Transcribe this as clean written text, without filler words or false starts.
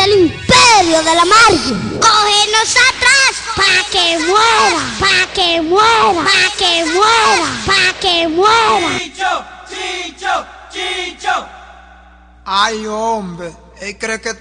del imperio de la Marvel. Cógenos atrás pa' que muera, pa' que muera, pa' que muera, pa' que muera. Chicho, Chicho, Chicho. Ay, hombre, él cree que